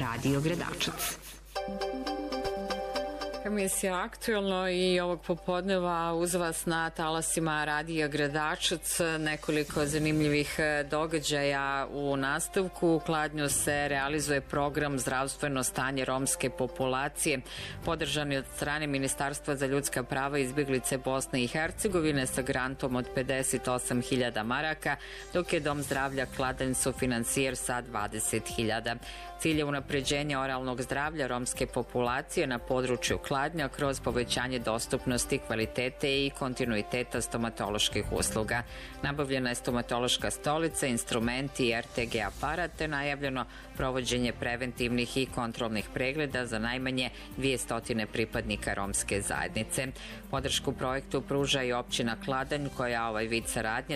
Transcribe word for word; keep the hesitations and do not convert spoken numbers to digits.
Radio Gradačac. Emisija Aktuelno i ovog popodneva uz vas na talasima Radija Gradačac. Nekoliko zanimljivih događaja u nastavku. U Kladnju se realizuje program Zdravstveno stanje romske populacije, podržan je od strane Ministarstva za ljudska prava i izbjeglice Bosne i Hercegovine sa grantom od pedeset osam hiljada maraka, dok je Dom zdravlja Kladanj sufinancijer sa dvadeset hiljada. Cilj je unapređenje oralnog zdravlja romske populacije na području Kladnja kroz povećanje dostupnosti, kvalitete i kontinuiteta stomatoloških usluga. Nabavljena je stomatološka stolica, instrumenti i er te ge aparat, te najavljeno provođenje preventivnih i kontrolnih pregleda za najmanje dvjesto pripadnika romske zajednice. Podršku projektu pruža i općina Kladanj, koja ovaj vid saradnje